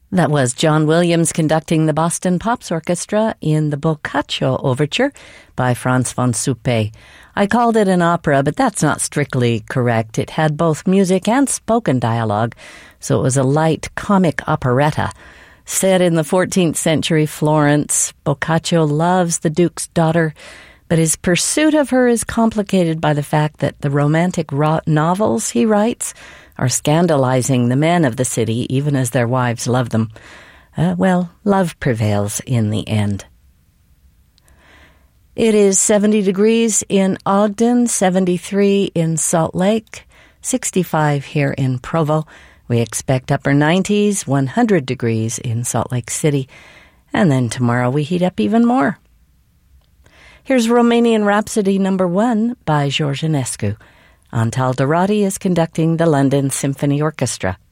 That was John Williams conducting the Boston Pops Orchestra in the Boccaccio Overture by Franz von Suppé. I called it an opera, but that's not strictly correct. It had both music and spoken dialogue, so it was a light comic operetta. Set in the 14th century Florence, Boccaccio loves the Duke's daughter, but his pursuit of her is complicated by the fact that the romantic novels he writes are scandalizing the men of the city, even as their wives love them. Love prevails in the end. It is 70 degrees in Ogden, 73 in Salt Lake, 65 here in Provo. We expect upper 90s, 100 degrees in Salt Lake City. And then tomorrow we heat up even more. Here's Romanian Rhapsody No. 1 by George Enescu. Antal Dorati is conducting the London Symphony Orchestra.